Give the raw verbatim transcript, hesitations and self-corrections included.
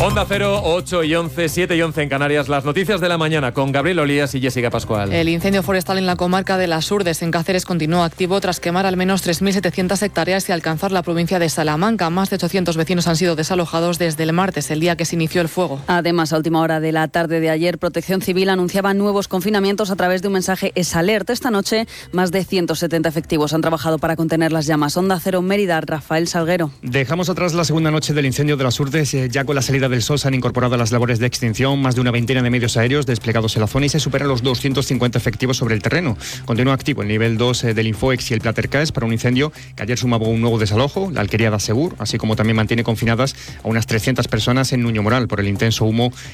Onda Cero, ocho y once, siete y once en Canarias. Las noticias de la mañana con Gabriel Olías y Jessica Pascual. El incendio forestal en la comarca de Las Urdes, en Cáceres, continúa activo tras quemar al menos tres mil setecientas hectáreas y alcanzar la provincia de Salamanca. Más de ochocientos vecinos han sido desalojados desde el martes, el día que se inició el fuego. Además, a última hora de la tarde de ayer, Protección Civil anunciaba nuevos confinamientos a través de un mensaje Es Alerta. Esta noche, más de ciento setenta efectivos han trabajado para contener las llamas. Onda Cero, Mérida, Rafael Salguero. Dejamos atrás la segunda noche del incendio de Las Urdes. Ya con la salida del sol se han incorporado a las labores de extinción más de una veintena de medios aéreos desplegados en la zona y se superan los doscientos cincuenta efectivos sobre el terreno. Continúa activo el nivel dos del Infoex y el Platercaes para un incendio que ayer sumaba un nuevo desalojo, la alquería de Asegur, así como también mantiene confinadas a unas trescientas personas en Nuño Moral por el intenso humo